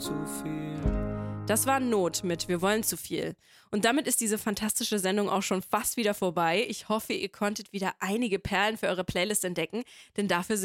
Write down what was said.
zu viel. Das war Not mit Wir wollen zu viel. Und damit ist diese fantastische Sendung auch schon fast wieder vorbei. Ich hoffe, ihr konntet wieder einige Perlen für eure Playlist entdecken, denn dafür